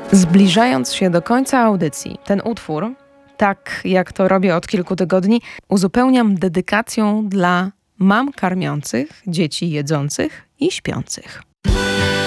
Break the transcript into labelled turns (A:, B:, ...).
A: Zbliżając się do końca audycji, ten utwór, tak jak to robię od kilku tygodni, uzupełniam dedykacją dla mam karmiących, dzieci jedzących i śpiących.